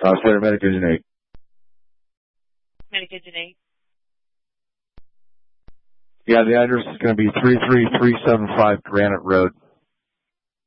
Slater Medication 8. Medication 8. Yeah, the address is going to be 33375 Granite Road.